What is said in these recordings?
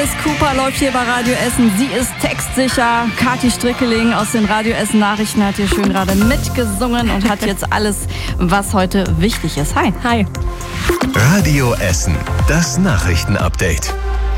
Cooper läuft hier bei Radio Essen. Sie ist textsicher. Kathi Strickeling aus den Radio Essen Nachrichten hat hier schön gerade mitgesungen und hat jetzt alles, was heute wichtig ist. Hi. Hi. Radio Essen, das Nachrichtenupdate.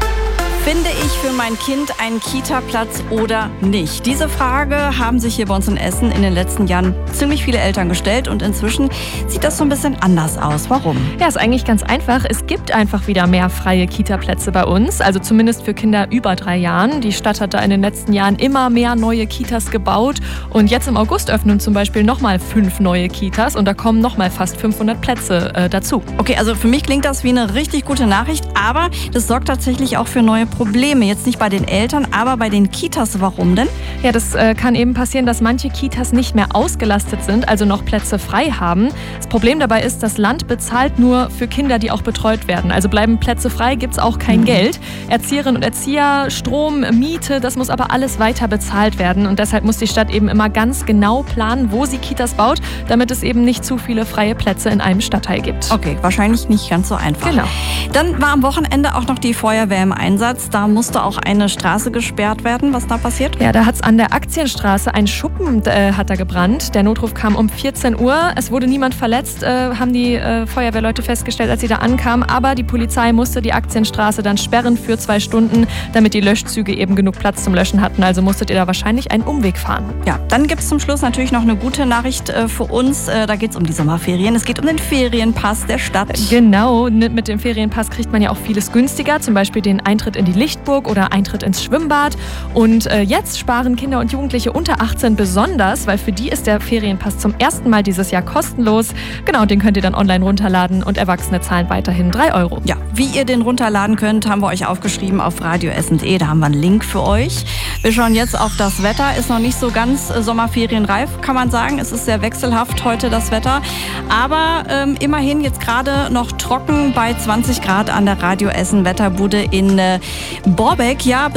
Finde ich für mein Kind einen Kita-Platz oder nicht? Diese Frage haben sich hier bei uns in Essen in den letzten Jahren ziemlich viele Eltern gestellt und inzwischen sieht das so ein bisschen anders aus. Warum? Ja, ist eigentlich ganz einfach. Es gibt einfach wieder mehr freie Kita-Plätze bei uns, also zumindest für Kinder über 3 Jahren. Die Stadt hat da in den letzten Jahren immer mehr neue Kitas gebaut und jetzt im August öffnen zum Beispiel nochmal 5 neue Kitas und da kommen nochmal fast 500 Plätze dazu. Okay, also für mich klingt das wie eine richtig gute Nachricht, aber das sorgt tatsächlich auch für neue Probleme. Jetzt nicht bei den Eltern, aber bei den Kitas. Warum denn? Ja, das kann eben passieren, dass manche Kitas nicht mehr ausgelastet sind, also noch Plätze frei haben. Das Problem dabei ist, das Land bezahlt nur für Kinder, die auch betreut werden. Also bleiben Plätze frei, gibt es auch kein Geld. Erzieherinnen und Erzieher, Strom, Miete, das muss aber alles weiter bezahlt werden. Und deshalb muss die Stadt eben immer ganz genau planen, wo sie Kitas baut, damit es eben nicht zu viele freie Plätze in einem Stadtteil gibt. Okay, wahrscheinlich nicht ganz so einfach. Genau. Dann war am Wochenende auch noch die Feuerwehr im Einsatz. Da musste auch eine Straße gesperrt werden. Was da passiert? Ja, da hat es an der Aktienstraße ein Schuppen hat da gebrannt. Der Notruf kam um 14 Uhr. Es wurde niemand verletzt, haben die Feuerwehrleute festgestellt, als sie da ankamen. Aber die Polizei musste die Aktienstraße dann sperren für 2 Stunden, damit die Löschzüge eben genug Platz zum Löschen hatten. Also musstet ihr da wahrscheinlich einen Umweg fahren. Ja, dann gibt es zum Schluss natürlich noch eine gute Nachricht für uns. Da geht es um die Sommerferien. Es geht um den Ferienpass der Stadt. Genau, mit dem Ferienpass kriegt man ja auch vieles günstiger. Zum Beispiel den Eintritt in die Lichtburg oder Eintritt ins Schwimmbad. Und jetzt sparen Kinder und Jugendliche unter 18 besonders, weil für die ist der Ferienpass zum ersten Mal dieses Jahr kostenlos. Genau, den könnt ihr dann online runterladen und Erwachsene zahlen weiterhin 3 Euro. Ja, wie ihr den runterladen könnt, haben wir euch aufgeschrieben auf radioessen.de. Da haben wir einen Link für euch. Wir schauen jetzt auf das Wetter. Ist noch nicht so ganz sommerferienreif, kann man sagen. Es ist sehr wechselhaft heute das Wetter. Aber immerhin jetzt gerade noch trocken bei 20 Grad an der Radio Essen Wetterbude in Borbeck. Ja,